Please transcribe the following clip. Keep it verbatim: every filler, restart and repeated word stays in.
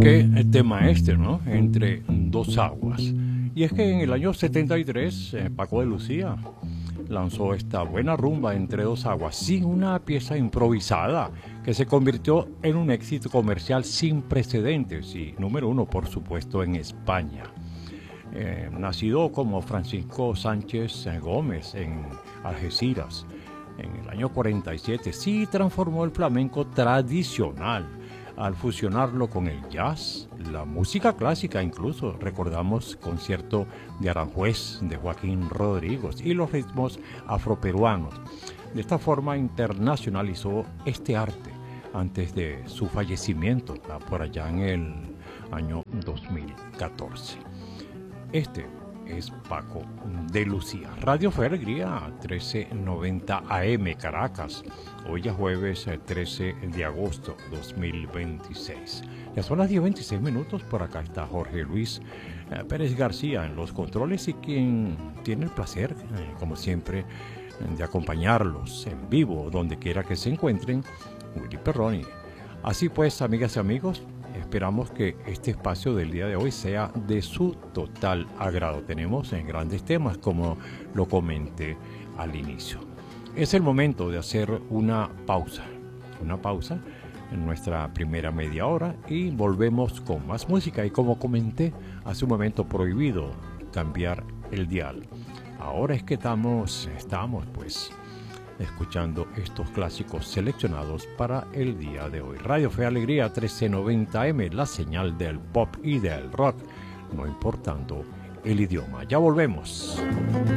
qué tema este, ¿no? Entre dos aguas. Y es que en el año setenta y tres, eh, Paco de Lucía lanzó esta buena rumba Entre dos aguas, sí, una pieza improvisada que se convirtió en un éxito comercial sin precedentes y número uno, por supuesto, en España. Eh, nacido como Francisco Sánchez Gómez en Algeciras en el año cuarenta y siete, sí transformó el flamenco tradicional al fusionarlo con el jazz, la música clásica, incluso recordamos concierto de Aranjuez de Joaquín Rodríguez y los ritmos afroperuanos. De esta forma internacionalizó este arte antes de su fallecimiento, por allá en el año dos mil catorce. Este es Paco de Lucía. Radio Fe Alegría, trece noventa A M Caracas. Hoy es jueves trece de agosto dos mil veintiséis. Ya son las diez veintiséis minutos. Por acá está Jorge Luis eh, Pérez García en los controles y quien tiene el placer, eh, como siempre, de acompañarlos en vivo, donde quiera que se encuentren, Willy Perroni. Así pues, amigas y amigos, esperamos que este espacio del día de hoy sea de su total agrado. Tenemos en grandes temas, como lo comenté al inicio. Es el momento de hacer una pausa, una pausa en nuestra primera media hora y volvemos con más música. Y como comenté hace un momento, prohibido cambiar el dial. Ahora es que estamos, estamos pues escuchando estos clásicos seleccionados para el día de hoy. Radio Fe Alegría, trece noventa A M, la señal del pop y del rock, no importando el idioma. Ya volvemos.